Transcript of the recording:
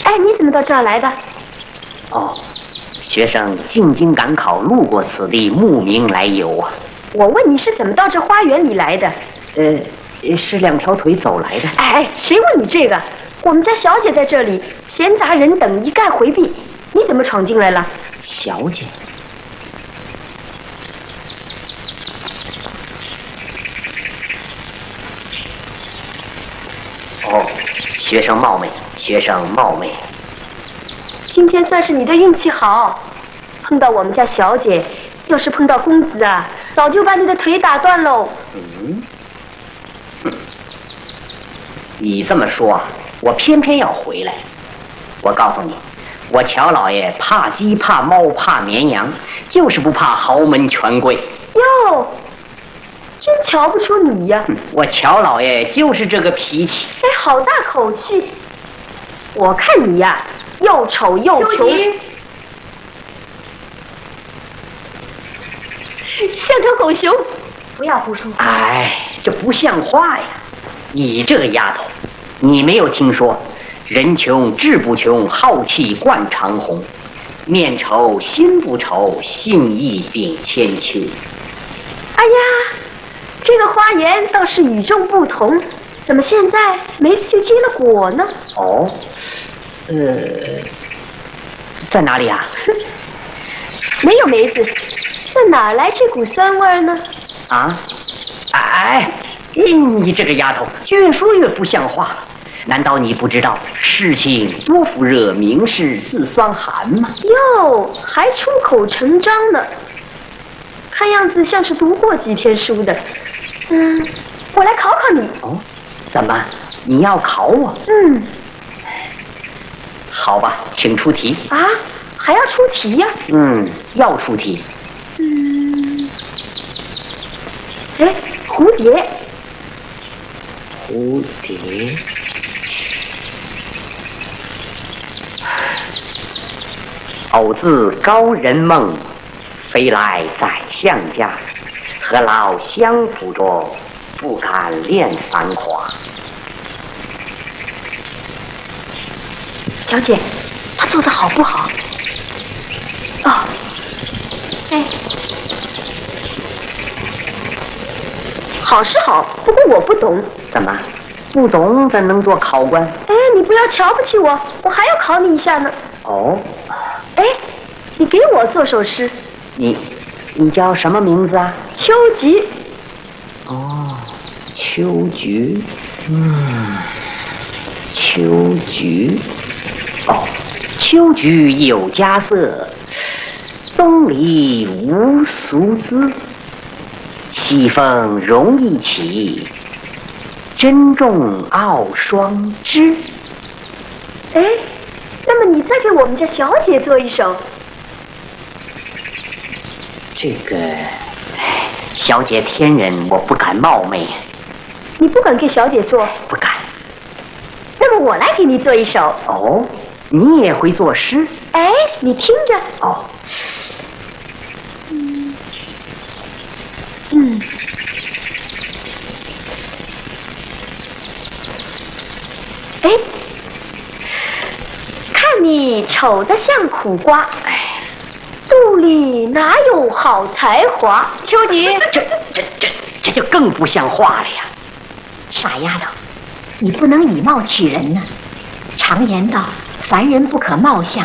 哎，你怎么到这儿来的？ 哦，学生进京赶考，路过此地，慕名来游啊。 我问你是怎么到这花园里来的？ 是2条腿走来的。 哎，谁问你这个？我们家小姐在这里，闲杂人等，一概回避。你怎么闯进来了？ 小姐。哦，学生冒昧，学生冒昧。 今天算是你的运气好，碰到我们家小姐。要是碰到公子啊，早就把你的腿打断喽。 你这么说啊，我偏偏要回来。我告诉你，我乔老爷怕鸡怕猫怕绵羊，就是不怕豪门权贵。 哟，真瞧不出你呀！ 我乔老爷就是这个脾气。 哎，好大口气！我看你呀，又丑又穷，像条狗熊。不要胡说！ 哎，这不像话呀！你这个丫头，你没有听说人穷志不穷，浩气贯长虹，面愁心不愁，信义秉千秋。 哎呀，这个花园倒是与众不同，怎么现在梅子就结了果呢？ 哦，在哪里啊？ 没有梅子，在哪来这股酸味呢？ 啊？哎，你这个丫头越说越不像话了。难道你不知道世情多福热，名士自酸寒吗？ 哟，还出口成章呢。看样子像是读过几天书的。我来考考你。 哦，怎么？你要考我？好吧，请出题。 啊，还要出题呀？ 要出题。 哎，蝴蝶。 蝴蝶。偶自高人梦，飞来宰相家。何劳相辅着，不敢恋繁华。 小姐，她做得好不好？哦，哎，好是好，不过我不懂。 怎么？不懂怎能做考官？ 哎，你不要瞧不起我，我还要考你一下呢。 哦。 哎，你给我做首诗。 你叫什么名字啊？ 秋菊。 哦，秋菊。秋菊。哦，秋菊有佳色，东篱无俗姿。西风容易起，珍重傲霜枝。 哎，那么你再给我们家小姐做一首。 这个，小姐天人，我不敢冒昧。 你不敢给小姐做？ 不敢。 那么我来给你做一首。 哦，你也会作诗？ 哎，你听着。 哦。 哎，看你丑得像苦瓜，肚里哪有好才华？秋菊， 这就更不像话了呀！ 傻丫头，你不能以貌取人呢。常言道，凡人不可貌相，